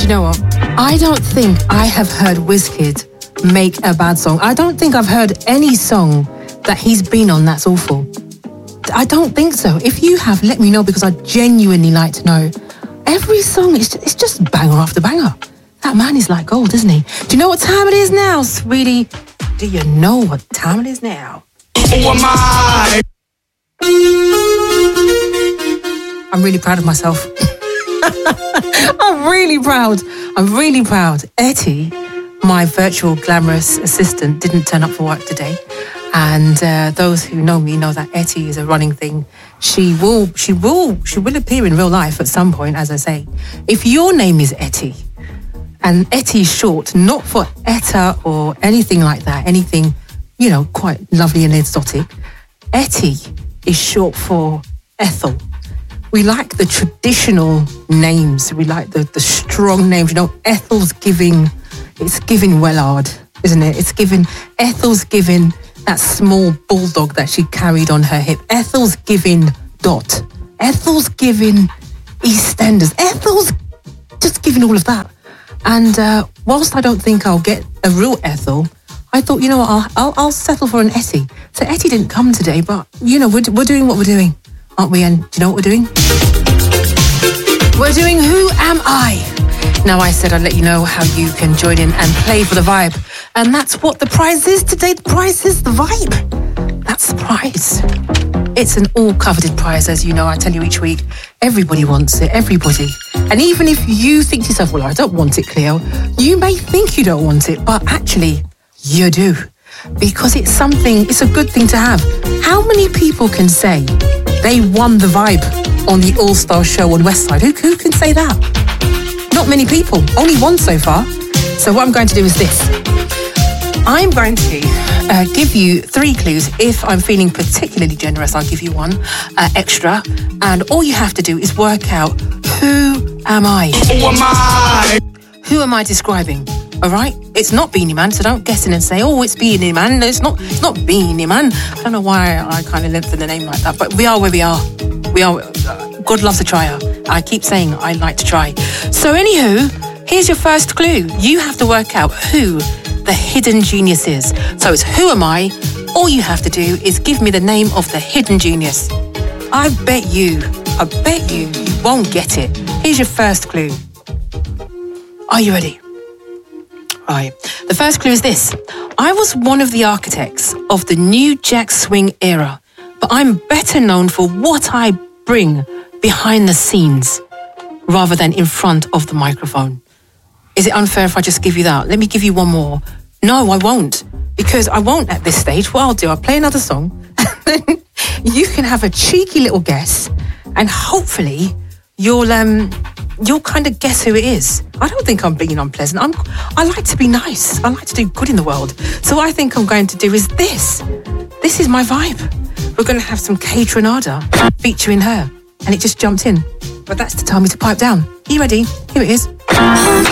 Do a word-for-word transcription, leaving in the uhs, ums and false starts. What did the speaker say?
you know what? I don't think I have heard Wizkid make a bad song. I don't think I've heard any song that he's been on that's awful. I don't think so. If you have, let me know, because I genuinely like to know. Every song is just, it's just banger after banger. That man is like gold, isn't he? Do you know what time it is now, sweetie? Do you know what time it is now? Who am I? I'm really proud of myself. I'm really proud. I'm really proud. Etty, my virtual glamorous assistant, didn't turn up for work today. And uh, those who know me know that Etty is a running thing. She will, she will, she will appear in real life at some point, as I say. If your name is Etty, and Etty is short, not for Etta or anything like that, anything, you know, quite lovely and exotic. Etty is short for Ethel. We like the traditional names. We like the, the strong names. You know, Ethel's giving, it's giving Wellard, isn't it? It's giving, Ethel's giving that small bulldog that she carried on her hip. Ethel's giving Dot. Ethel's giving EastEnders. Ethel's just giving all of that. And uh, whilst I don't think I'll get a real Ethel, I thought, you know what, I'll, I'll, I'll settle for an Etty. So Etty didn't come today, but, you know, we're, we're doing what we're doing, aren't we? And do you know what we're doing? We're doing Who Am I? Now, I said I'd let you know how you can join in and play for the vibe. And that's what the prize is today. The prize is the vibe. That's the prize. It's an all-coveted prize, as you know. I tell you each week, everybody wants it, everybody. And even if you think to yourself, well, I don't want it, Cleo, you may think you don't want it, but actually, you do. Because it's something, it's a good thing to have. How many people can say they won the vibe on the All-Star show on Westside? Who, who can say that? Not many people. Only one so far. So what I'm going to do is this. I'm going to uh, give you three clues. If I'm feeling particularly generous, I'll give you one uh, extra. And all you have to do is work out, who am I? Who am I? Who am I describing? All right? It's not Beanie Man, so don't guess in and say, oh, it's Beanie Man. No, it's not, it's not Beanie Man. I don't know why I, I kind of lengthen the name like that, but we are where we are. We are, uh, God loves a trier. I keep saying I like to try. So anywho, here's your first clue. You have to work out who the hidden genius is. So it's who am I? All you have to do is give me the name of the hidden genius. I bet you, I bet you, you won't get it. Here's your first clue. Are you ready? Right. The first clue is this. I was one of the architects of the new Jack Swing era, but I'm better known for what I bring behind the scenes rather than in front of the microphone. Is it unfair if I just give you that? Let me give you one more. No, I won't. Because I won't at this stage. What I'll do, I'll play another song, and then you can have a cheeky little guess, and hopefully you'll um you'll kind of guess who it is. I don't think I'm being unpleasant. I'm I like to be nice. I like to do good in the world. So what I think I'm going to do is this. This is my vibe. We're going to have some Kate Renada featuring her, and it just jumped in. But that's to tell me to pipe down. Are you ready? Here it is.